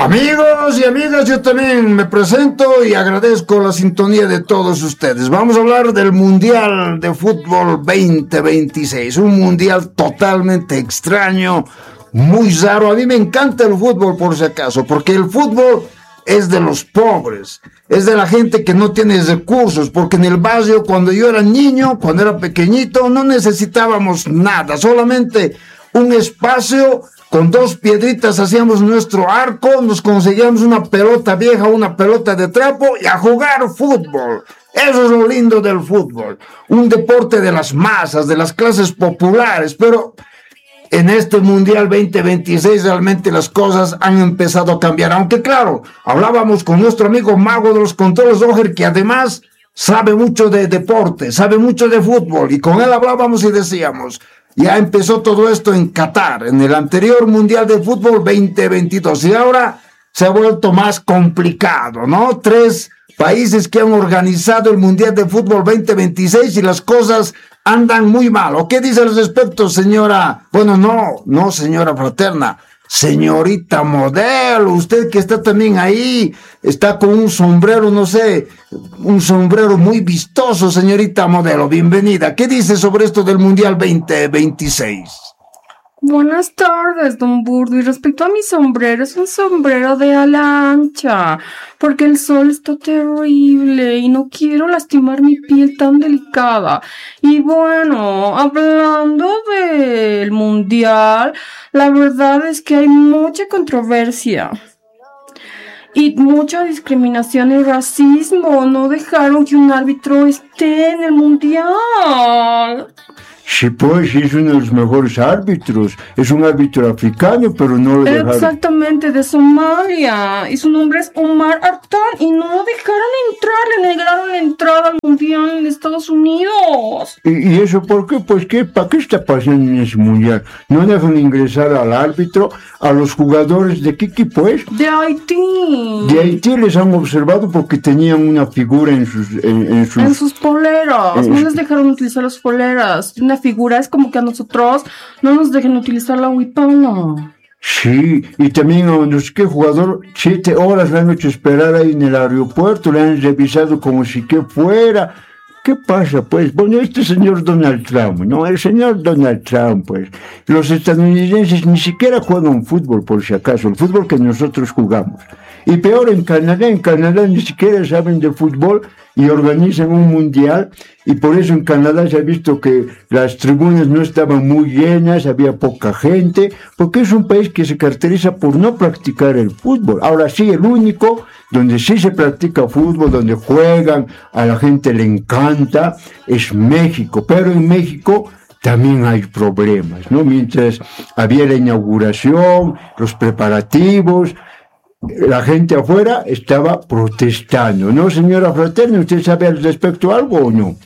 Amigos y amigas, yo también me presento y agradezco la sintonía de todos ustedes. Vamos a hablar del Mundial de Fútbol 2026, un mundial totalmente extraño, muy raro. A mí me encanta el fútbol, por si acaso, porque el fútbol es de los pobres, es de la gente que no tiene recursos, porque en el barrio, cuando yo era niño, cuando era pequeñito, no necesitábamos nada, solamente un espacio. Con 2 piedritas hacíamos nuestro arco, nos conseguíamos una pelota vieja, una pelota de trapo y a jugar fútbol. Eso es lo lindo del fútbol. Un deporte de las masas, de las clases populares, pero en este Mundial 2026 realmente las cosas han empezado a cambiar. Aunque claro, hablábamos con nuestro amigo mago de los controles, Roger, que además sabe mucho de deporte, sabe mucho de fútbol, y con él hablábamos y decíamos: ya empezó todo esto en Qatar, en el anterior Mundial de Fútbol 2022, y ahora se ha vuelto más complicado, ¿no? 3 países que han organizado el Mundial de Fútbol 2026 y las cosas andan muy mal. ¿O qué dice al respecto, señora? Bueno, no, señora Fraterna, señorita modelo, usted que está también ahí, está con un sombrero, no sé, un sombrero muy vistoso, señorita modelo, bienvenida. ¿Qué dice sobre esto del Mundial 2026? Buenas tardes, don Burdo. Y respecto a mi sombrero, es un sombrero de ala ancha, porque el sol está terrible y no quiero lastimar mi piel tan delicada. Y bueno, hablando del mundial, la verdad es que hay mucha controversia y mucha discriminación y racismo. No dejaron que un árbitro esté en el mundial. Sí, pues, es uno de los mejores árbitros. Es un árbitro africano, pero no lo dejaron. Exactamente, de Somalia. Y su nombre es Omar Artan. Y no lo dejaron entrar, le negaron la entrada al mundial en Estados Unidos. ¿Y eso por qué? Pues, ¿para qué está pasando en ese mundial? No dejan ingresar al árbitro, a los jugadores. ¿De qué equipo es? De Haití. De Haití les han observado porque tenían una figura en sus poleras. No les dejaron utilizar las poleras. Una figura es como que a nosotros no nos dejen utilizar la huipala. Sí, y también a no sé qué jugador 7 horas le han hecho esperar ahí en el aeropuerto, le han revisado como si que fuera. ¿Qué pasa, pues? Bueno, este señor Donald Trump, ¿no? El señor Donald Trump, pues. Los estadounidenses ni siquiera juegan fútbol, por si acaso, el fútbol que nosotros jugamos. Y peor en Canadá ni siquiera saben de fútbol y organizan un mundial, y por eso en Canadá se ha visto que las tribunas no estaban muy llenas, había poca gente, porque es un país que se caracteriza por no practicar el fútbol. Ahora sí, el único donde sí se practica fútbol, donde juegan, a la gente le encanta, es México, pero en México también hay problemas, ¿no? Mientras había la inauguración, los preparativos, la gente afuera estaba protestando, ¿no, señora Fraterna? ¿Usted sabe al respecto algo o no?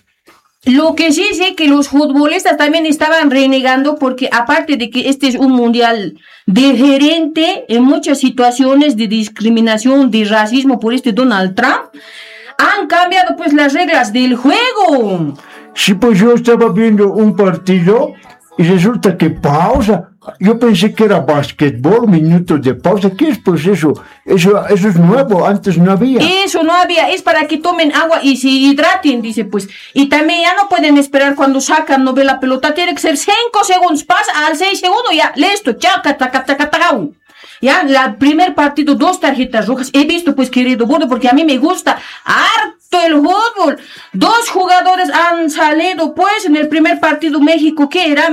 Lo que sí sé que los futbolistas también estaban renegando porque aparte de que este es un mundial diferente en muchas situaciones de discriminación, de racismo por este Donald Trump, han cambiado pues las reglas del juego. Sí, pues yo estaba viendo un partido y resulta que pausa. Yo pensé que era básquetbol, minutos de pausa. ¿Qué es pues eso? Eso es nuevo, antes no había. Eso no había, es para que tomen agua y se hidraten, dice pues. Y también ya no pueden esperar cuando sacan, no ve la pelota, tiene que ser 5 segundos, pasa al 6 segundos, ya, listo, chaca, taca, taca, taca. Ya, el primer partido, 2 tarjetas rojas. He visto pues, querido Burdo, porque a mí me gusta harto el fútbol. 2 jugadores han salido pues en el primer partido México, ¿qué era?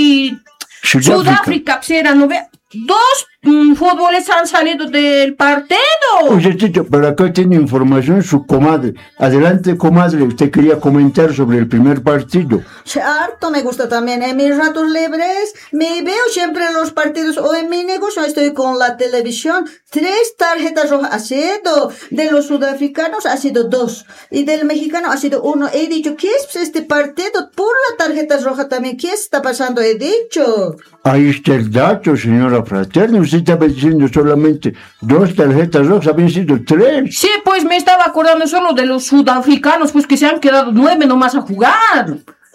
Sudáfrica, ¿no ve? 2 fútboles han salido del partido. Oye, Chicho, pero acá tiene información su comadre. Adelante, comadre, usted quería comentar sobre el primer partido. Harto me gusta también. En mis ratos libres me veo siempre en los partidos o en mi negocio estoy con la televisión. 3 tarjetas rojas ha sido. De los sudafricanos ha sido 2. Y del mexicano ha sido 1. He dicho, ¿qué es este partido? Por la tarjeta roja también. ¿Qué está pasando? He dicho. Ahí está el dato, señora Fraterna. Usted estaba diciendo solamente 2 tarjetas rojas, habían sido 3. Sí, pues me estaba acordando solo de los sudafricanos, pues que se han quedado 9 nomás a jugar.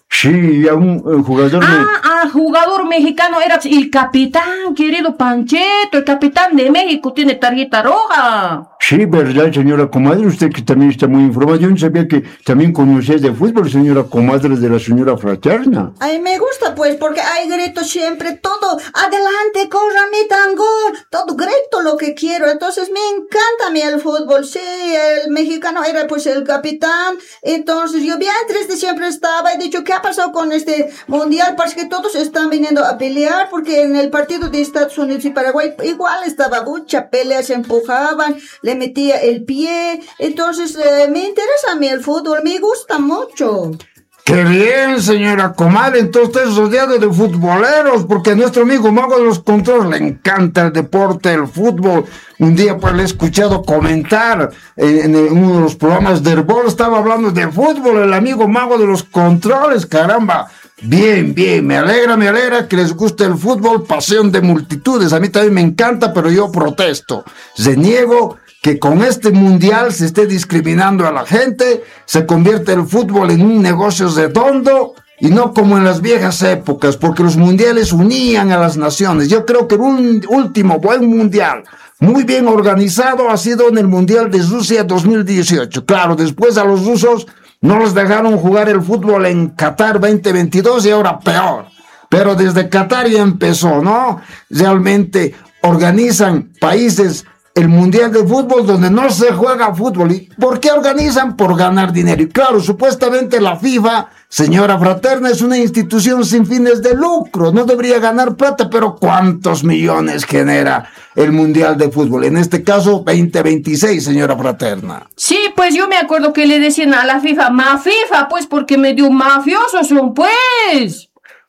Sí, a un jugador... Jugador mexicano era el capitán, querido Pancheto, el capitán de México tiene tarjeta roja. Sí, verdad, señora comadre, usted que también está muy informada. Yo no sabía que también conocía de fútbol, señora comadre de la señora Fraterna. Ay, me gusta pues, porque hay grito siempre, todo, adelante, corra, metan gol, todo grito lo que quiero, entonces me encanta a mí el fútbol, sí, el mexicano era pues el capitán, entonces yo bien triste siempre estaba, he dicho, ¿qué ha pasado con este mundial? Parece que todos están viniendo a pelear, porque en el partido de Estados Unidos y Paraguay igual estaba mucha pelea, se empujaban, le metía el pie, entonces me interesa a mí el fútbol, me gusta mucho. ¡Qué bien, señora comadre! Entonces usted es rodeado de futboleros, porque a nuestro amigo Mago de los Controles le encanta el deporte, el fútbol. Un día pues le he escuchado comentar en uno de los programas de Herbol, estaba hablando de fútbol, el amigo Mago de los Controles, caramba. Bien, bien, me alegra que les guste el fútbol, pasión de multitudes. A mí también me encanta, pero yo protesto. Reniego que con este mundial se esté discriminando a la gente, se convierte el fútbol en un negocio redondo y no como en las viejas épocas, porque los mundiales unían a las naciones. Yo creo que un último buen mundial, muy bien organizado, ha sido en el Mundial de Rusia 2018. Claro, después a los rusos no les dejaron jugar el fútbol en Qatar 2022 y ahora peor. Pero desde Qatar ya empezó, ¿no? Realmente organizan países el Mundial de Fútbol donde no se juega fútbol. ¿Y por qué organizan? Por ganar dinero. Y claro, supuestamente la FIFA, señora Fraterna, es una institución sin fines de lucro. No debería ganar plata, pero ¿cuántos millones genera el Mundial de Fútbol? En este caso, 2026, señora Fraterna. Sí, pues yo me acuerdo que le decían a la FIFA, FIFA, pues porque medio mafiosos son, pues.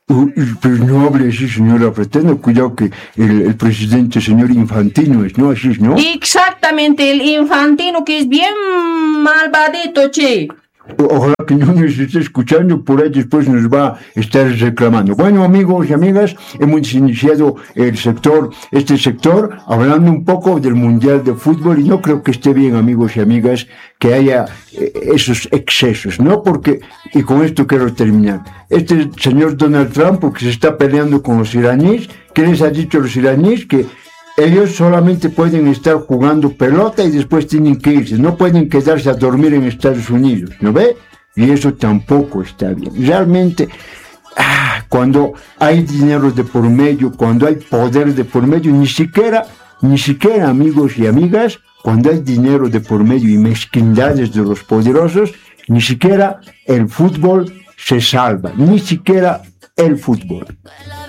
Pero no hable así, señora Fraterna, cuidado que el presidente, señor Infantino, es, ¿no? Así es, ¿no? Exactamente, el Infantino que es bien malvadito, che. Ojalá que no nos esté escuchando, por ahí después nos va a estar reclamando. Bueno, amigos y amigas, hemos iniciado este sector, hablando un poco del Mundial de Fútbol, y no creo que esté bien, amigos y amigas, que haya esos excesos, ¿no? Porque, y con esto quiero terminar, este señor Donald Trump, porque se está peleando con los iraníes, ¿qué les ha dicho a los iraníes? Que ellos solamente pueden estar jugando pelota y después tienen que irse, no pueden quedarse a dormir en Estados Unidos, ¿no ve? Y eso tampoco está bien. Realmente, cuando hay dinero de por medio, cuando hay poder de por medio, ni siquiera, amigos y amigas, cuando hay dinero de por medio y mezquindades de los poderosos, ni siquiera el fútbol se salva, ni siquiera el fútbol.